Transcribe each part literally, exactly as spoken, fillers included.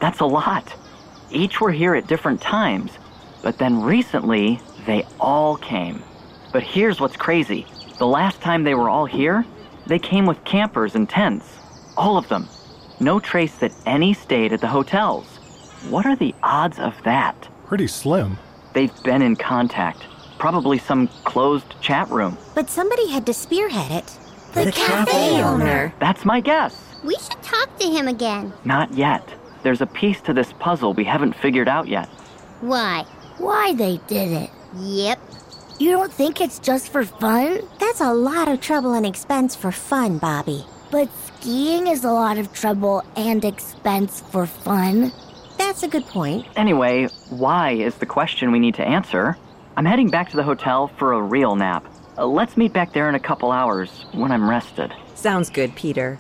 That's a lot. Each were here at different times, but then recently, they all came. But here's what's crazy. The last time they were all here, they came with campers and tents. All of them. No trace that any stayed at the hotels. What are the odds of that? Pretty slim. They've been in contact. Probably some closed chat room. But somebody had to spearhead it. The, the cafe, cafe owner. That's my guess. We should talk to him again. Not yet. There's a piece to this puzzle we haven't figured out yet. Why? Why they did it. Yep. You don't think it's just for fun? That's a lot of trouble and expense for fun, Bobby. But skiing is a lot of trouble and expense for fun. That's a good point. Anyway, why is the question we need to answer. I'm heading back to the hotel for a real nap. Uh, let's meet back there in a couple hours when I'm rested. Sounds good, Peter.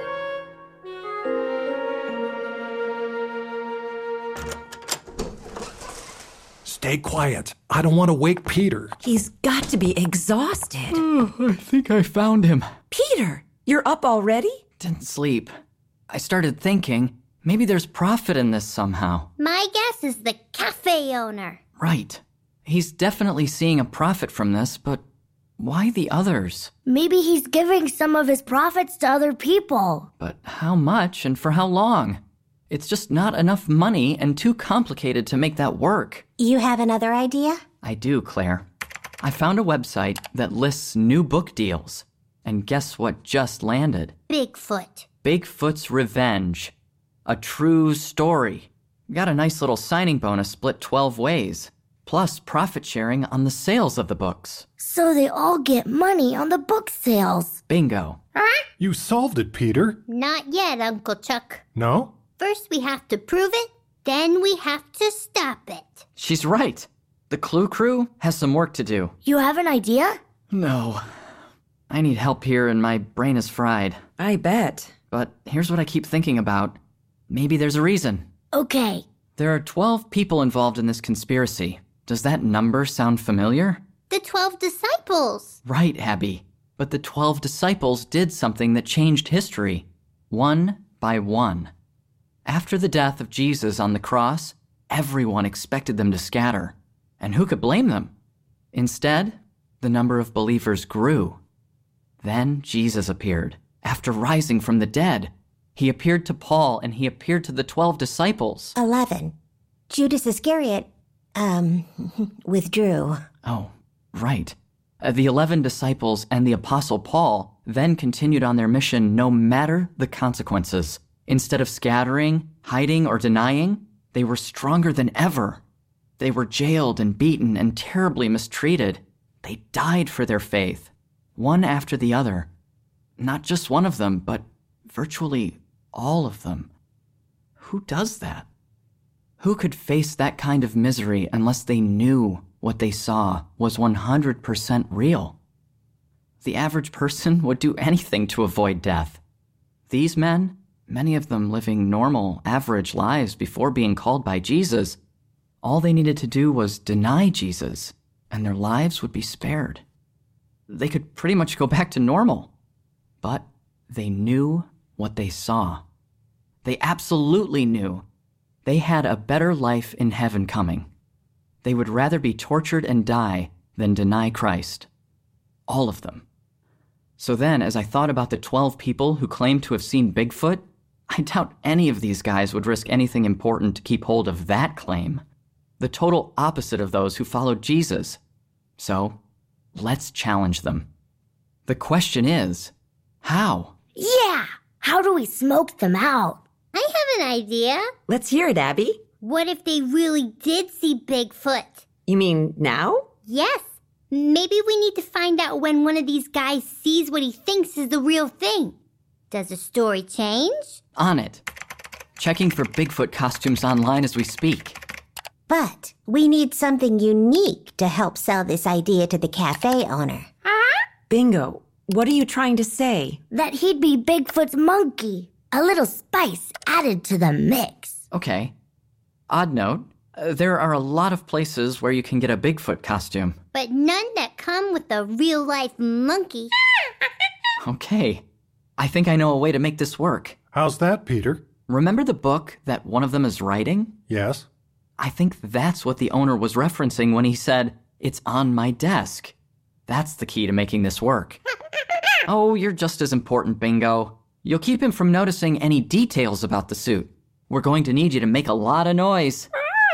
Stay quiet. I don't want to wake Peter. He's got to be exhausted. Oh, I think I found him. Peter, you're up already? Didn't sleep. I started thinking, maybe there's profit in this somehow. My guess is the cafe owner. Right. He's definitely seeing a profit from this, but why the others? Maybe he's giving some of his profits to other people. But how much and for how long? It's just not enough money and too complicated to make that work. You have another idea? I do, Claire. I found a website that lists new book deals. And guess what just landed? Bigfoot. Bigfoot's Revenge. A true story. Got a nice little signing bonus split twelve ways. Plus profit sharing on the sales of the books. So they all get money on the book sales. Bingo. Huh? You solved it, Peter. Not yet, Uncle Chuck. No? First we have to prove it, then we have to stop it. She's right. The Clue Crew has some work to do. You have an idea? No. I need help here and my brain is fried. I bet. But here's what I keep thinking about. Maybe there's a reason. Okay. There are twelve people involved in this conspiracy. Does that number sound familiar? The twelve disciples. Right, Abby. But the twelve disciples did something that changed history. One by one. After the death of Jesus on the cross, everyone expected them to scatter. And who could blame them? Instead, the number of believers grew. Then Jesus appeared, after rising from the dead. He appeared to Paul and he appeared to the twelve disciples. Eleven. Judas Iscariot, um, withdrew. Oh, right. Uh, the eleven disciples and the apostle Paul then continued on their mission no matter the consequences. Instead of scattering, hiding, or denying, they were stronger than ever. They were jailed and beaten and terribly mistreated. They died for their faith, one after the other. Not just one of them, but virtually all of them. Who does that? Who could face that kind of misery unless they knew what they saw was one hundred percent real? The average person would do anything to avoid death. These men, many of them living normal, average lives before being called by Jesus, all they needed to do was deny Jesus, and their lives would be spared. They could pretty much go back to normal. But they knew what they saw. They absolutely knew. They had a better life in heaven coming. They would rather be tortured and die than deny Christ. All of them. So then, as I thought about the twelve people who claimed to have seen Bigfoot, I doubt any of these guys would risk anything important to keep hold of that claim. The total opposite of those who followed Jesus. So, let's challenge them. The question is, how? Yeah! How do we smoke them out? I have an idea. Let's hear it, Abby. What if they really did see Bigfoot? You mean now? Yes. Maybe we need to find out when one of these guys sees what he thinks is the real thing. Does the story change? On it. Checking for Bigfoot costumes online as we speak. But we need something unique to help sell this idea to the cafe owner. Huh? Bingo. What are you trying to say? That he'd be Bigfoot's monkey. A little spice added to the mix. Okay. Odd note, uh, there are a lot of places where you can get a Bigfoot costume. But none that come with a real-life monkey. Okay. I think I know a way to make this work. How's that, Peter? Remember the book that one of them is writing? Yes? I think that's what the owner was referencing when he said, "It's on my desk." That's the key to making this work. Oh, you're just as important, Bingo. You'll keep him from noticing any details about the suit. We're going to need you to make a lot of noise.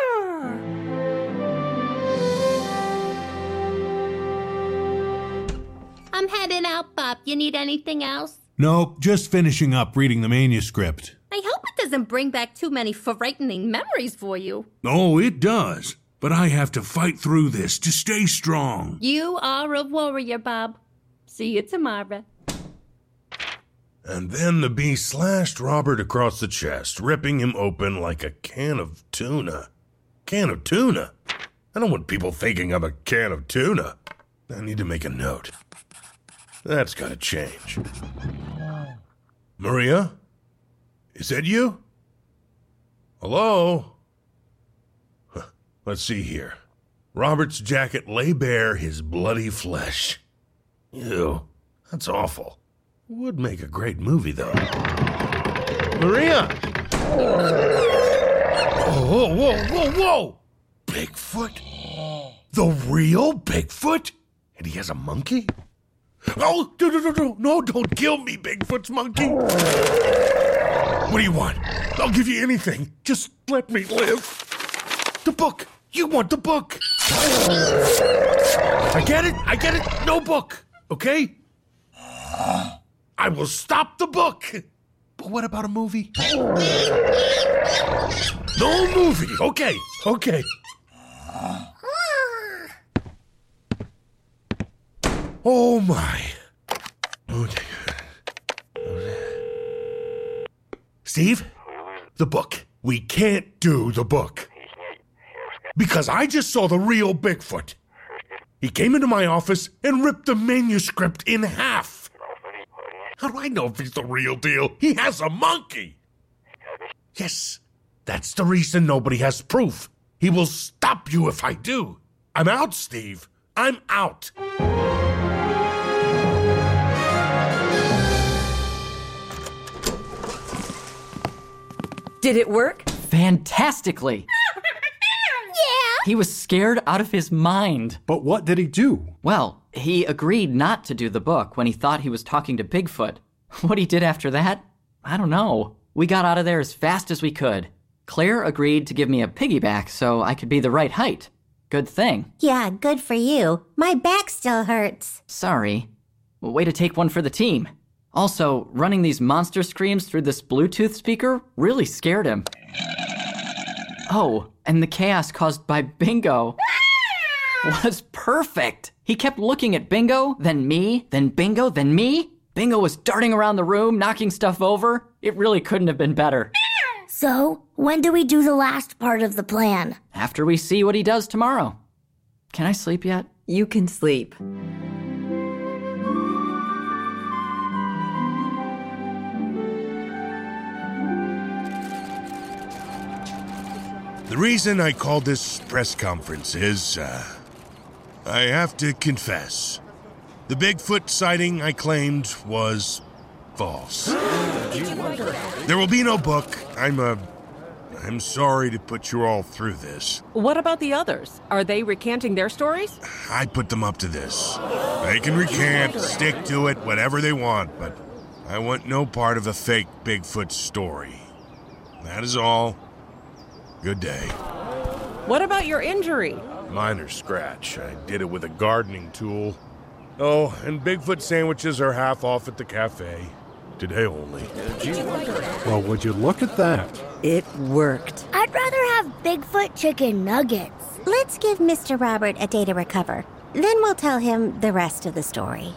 I'm heading out, Bob. You need anything else? Nope, just finishing up reading the manuscript. I hope it doesn't bring back too many frightening memories for you. Oh, it does. But I have to fight through this to stay strong. You are a warrior, Bob. See you tomorrow. And then the bee slashed Robert across the chest, ripping him open like a can of tuna. Can of tuna? I don't want people thinking I'm a can of tuna. I need to make a note. That's gotta change. Maria? Is that you? Hello? Huh. Let's see here. Robert's jacket lay bare his bloody flesh. Ew, that's awful. Would make a great movie, though. Maria! Oh, whoa, whoa, whoa, whoa! Bigfoot? The real Bigfoot? And he has a monkey? Oh, no, no, no, no, no, don't kill me, Bigfoot's monkey. What do you want? I'll give you anything. Just let me live. The book. You want the book. I get it. I get it. No book. Okay? I will stop the book. But what about a movie? No movie. Okay. Okay. Oh, my. Okay. Steve, the book. We can't do the book. Because I just saw the real Bigfoot. He came into my office and ripped the manuscript in half. How do I know if he's the real deal? He has a monkey. Yes, that's the reason nobody has proof. He will stop you if I do. I'm out, Steve. I'm out. Did it work? Fantastically. Yeah. He was scared out of his mind. But what did he do? Well, he agreed not to do the book when he thought he was talking to Bigfoot. What he did after that, I don't know. We got out of there as fast as we could. Claire agreed to give me a piggyback so I could be the right height. Good thing. Yeah, good for you. My back still hurts. Sorry. Way to take one for the team. Also, running these monster screams through this Bluetooth speaker really scared him. Oh, and the chaos caused by Bingo was perfect. He kept looking at Bingo, then me, then Bingo, then me. Bingo was darting around the room, knocking stuff over. It really couldn't have been better. So, when do we do the last part of the plan? After we see what he does tomorrow. Can I sleep yet? You can sleep. The reason I called this press conference is, uh, I have to confess. The Bigfoot sighting I claimed was false. There will be no book. I'm, uh, I'm sorry to put you all through this. What about the others? Are they recanting their stories? I put them up to this. They can recant, stick to it, whatever they want, but I want no part of a fake Bigfoot story. That is all. Good day. What about your injury? Minor scratch. I did it with a gardening tool. Oh, and Bigfoot sandwiches are half off at the cafe. Today only. Well, would you look at that? It worked. I'd rather have Bigfoot chicken nuggets. Let's give Mister Robert a day to recover. Then we'll tell him the rest of the story.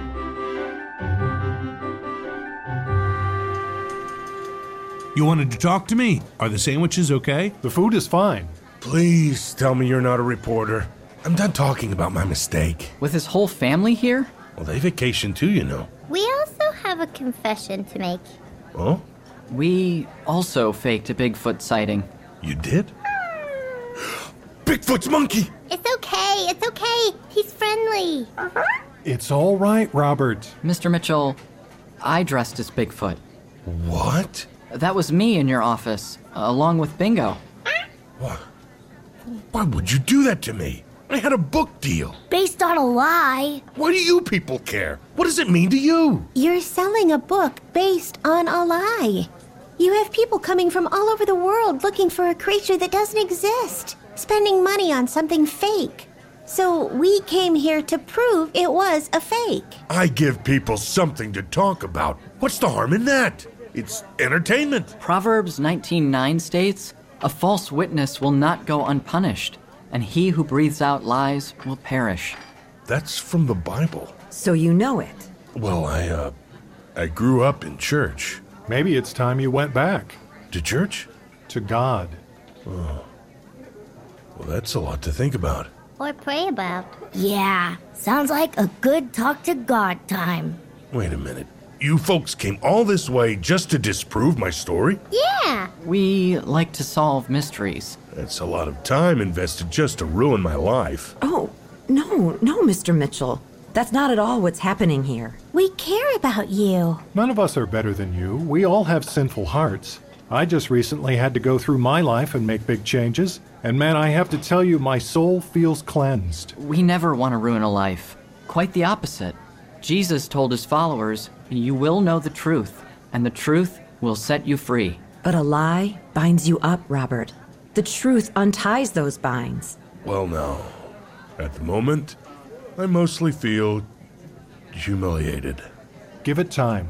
You wanted to talk to me? Are the sandwiches okay? The food is fine. Please tell me you're not a reporter. I'm done talking about my mistake. With his whole family here? Well, they vacation too, you know. We also have a confession to make. Oh? We also faked a Bigfoot sighting. You did? Bigfoot's monkey! It's okay, it's okay. He's friendly. It's all right, Robert. Mister Mitchell, I dressed as Bigfoot. What? That was me in your office, along with Bingo. What? Why would you do that to me? I had a book deal. Based on a lie. Why do you people care? What does it mean to you? You're selling a book based on a lie. You have people coming from all over the world looking for a creature that doesn't exist, spending money on something fake. So we came here to prove it was a fake. I give people something to talk about. What's the harm in that? It's entertainment. Proverbs nineteen nine states, "A false witness will not go unpunished, and he who breathes out lies will perish." That's from the Bible. So you know it. Well, I, uh, I grew up in church. Maybe it's time you went back. To church? To God. Oh. Well, that's a lot to think about. Or pray about. Yeah, sounds like a good talk to God time. Wait a minute. You folks came all this way just to disprove my story? Yeah. We like to solve mysteries. That's a lot of time invested just to ruin my life. Oh, no, no, Mister Mitchell. That's not at all what's happening here. We care about you. None of us are better than you. We all have sinful hearts. I just recently had to go through my life and make big changes. And man, I have to tell you, my soul feels cleansed. We never want to ruin a life. Quite the opposite. Jesus told his followers, "You will know the truth, and the truth will set you free." But a lie binds you up, Robert. The truth unties those binds. Well, no. At the moment, I mostly feel humiliated. Give it time.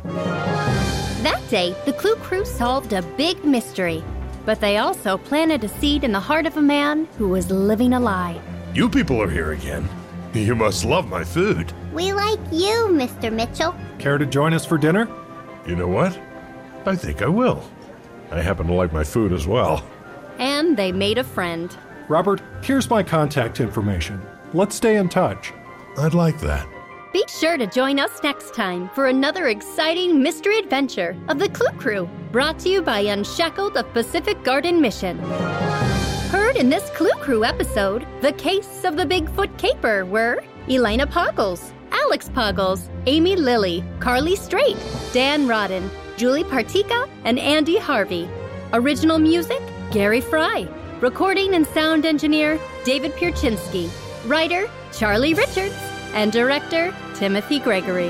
That day, the Clue Crew solved a big mystery. But they also planted a seed in the heart of a man who was living a lie. You people are here again. You must love my food. We like you, Mister Mitchell. Care to join us for dinner? You know what? I think I will. I happen to like my food as well. And they made a friend. Robert, here's my contact information. Let's stay in touch. I'd like that. Be sure to join us next time for another exciting mystery adventure of the Clue Crew, brought to you by Unshackled of Pacific Garden Mission. Heard in this Clue Crew episode, the case of the Bigfoot Caper were Elena Poggles, Alex Poggles, Amy Lilly, Carly Strait, Dan Rodden, Julie Partika, and Andy Harvey. Original music, Gary Fry. Recording and sound engineer, David Pierczynski. Writer, Charlie Richards. And director, Timothy Gregory.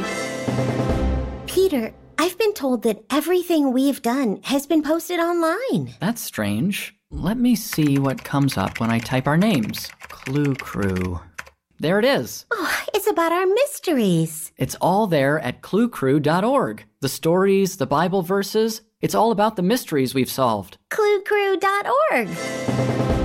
Peter, I've been told that everything we've done has been posted online. That's strange. Let me see what comes up when I type our names. Clue Crew. There it is. Oh, it's about our mysteries. It's all there at clue crew dot org. The stories, the Bible verses, it's all about the mysteries we've solved. clue crew dot org.